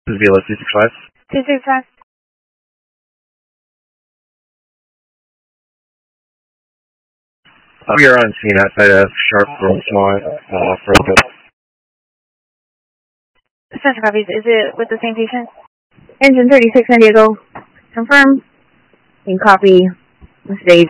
This is VLS 265. 265. We are on scene outside of Sharp Grove Small for a bit. Central copies. Is it with the same patient? Engine 36 San Diego. Confirm. You can copy the stage.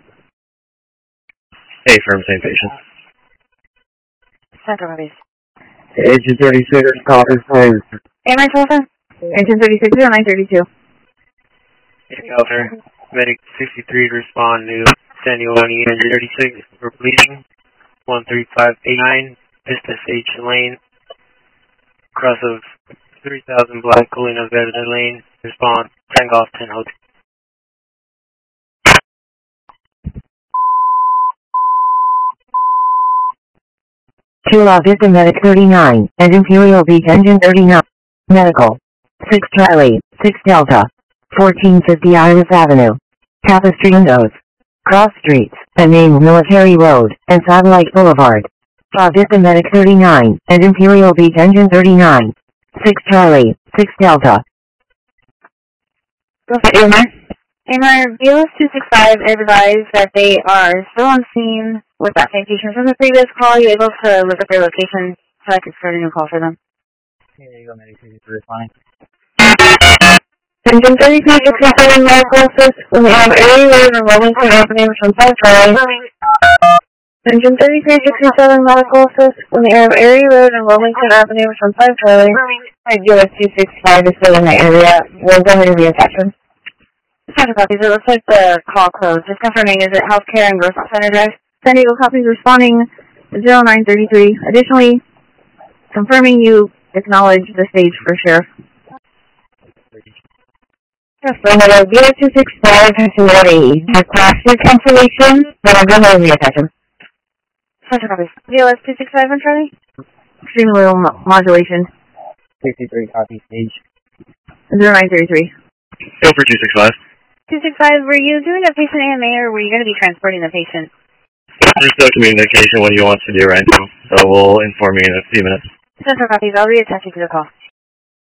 Hey, firm, same patient. Central copies. Engine 36 copies, please. AMI telephone? Engine 36 0932. Delta, Medic 63 to respond to San Diego County Engine 36 for bleeding. 13589, Vista H Lane. Cross of 3000 Black Colina Verde Lane. Respond, Tango off 10 Hotel. Chula Vista Medic 39, and Imperial Beach Engine 39. Medical. 6 Charlie, 6 Delta. 1450 Iris Avenue. Tapestry Windows. Cross Streets, and named Military Road, and Satellite Boulevard. Chula Vista Medic 39, and Imperial Beach Engine 39. 6 Charlie, 6 Delta. Go for AMI. AMI, VLS 265 advised that they are still on scene with that same patient from the previous call. Are you able to look at their location so I can start a new call for them? Okay, there you go, Medic 63 responding. Engine 3367 medical assist when they have area road and Wilmington Avenue from 5 Charlie. Engine 3367 medical assist when they have area road and Wilmington Avenue from 5 Charlie. VLS 265 is still in the area. We'll go ahead and reattach them. Central copies. It looks like the call closed. Just confirming, is it Healthcare and Growth Center Drive? San Diego copies responding 0933. Additionally, confirming you acknowledge the stage for Sheriff. Yes, so VLS 265 has already requested cancellation, but I'll go ahead and reattach them. Central copies. VLS 265 on Charlie? Extremely low modulation. 63 copy stage. 0933. Go for 265. 265, were you doing a patient AMA or were you going to be transporting the patient? There's no communication what he wants to do right now, so we'll inform you in a few minutes. Central copies. I'll reattach you to the call.